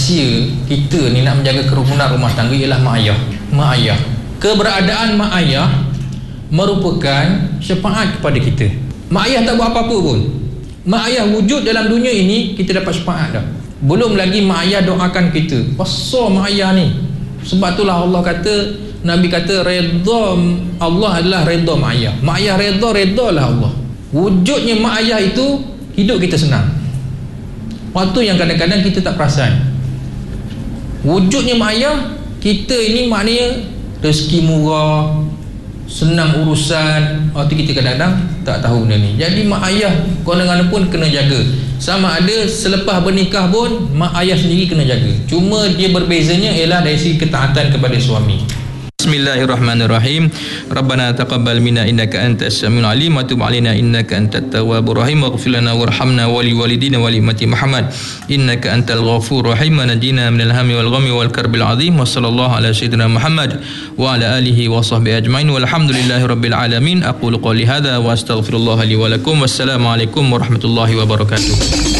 rahsia kita ni nak menjaga kerukunan rumah tangga ialah mak ayah. Mak ayah, keberadaan mak ayah merupakan syafaat kepada kita. Mak ayah tak buat apa-apa pun, mak ayah wujud dalam dunia ini, kita dapat syafaat dah. Belum lagi mak ayah doakan kita. Besar mak ayah ni. Sebab itulah Allah kata, Nabi kata redha Allah adalah redha mak ayah. Mak ayah redha, redalah Allah. Wujudnya mak ayah itu, hidup kita senang. Waktu yang kadang-kadang kita tak perasan. Wujudnya mak ayah, kita ini maknanya rezeki murah, senang urusan. Waktu kita kadang-kadang tak tahu benda ni. Jadi mak ayah kadang-kadang pun kena jaga. Sama ada selepas bernikah pun mak ayah sendiri kena jaga. Cuma dia berbezanya ialah dari segi ketaatan kepada suami. Bismillahirrahmanirrahim. Rabbana taqabbal minna innaka antas samiul alim wa tub alaina innaka antat tawwabur rahim waghfir lana warhamna wa liwalidina wa li ummati Muhammad innaka antal ghafurur rahim wa najina minal hammi wal ghammi wal karbil azim wa sallallahu ala sayyidina Muhammad wa ala alihi wa sahbihi ajmain walhamdulillahi rabbil alamin. Aqulu qawli hadza wa astaghfirullah li wa lakum. Wassalamu alaikum warahmatullahi wabarakatuh.